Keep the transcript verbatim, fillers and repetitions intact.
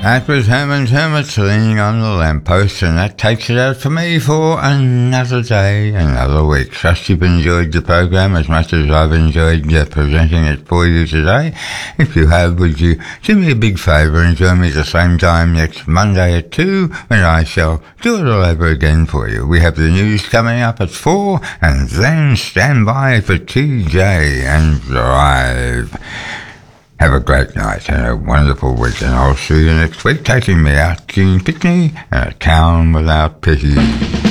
That was Herman's Hermits leaning on the lamppost, and that takes it out for me for another day, another week. Trust you've enjoyed the program as much as I've enjoyed uh, presenting it for you today. If you have, would you do me a big favour and join me at the same time next Monday at two, when I shall do it all over again for you. We have the news coming up at four, and then stand by for T J and Drive. Have a great night and a wonderful week, and I'll see you next week, taking me out King Pitney and a town without pity.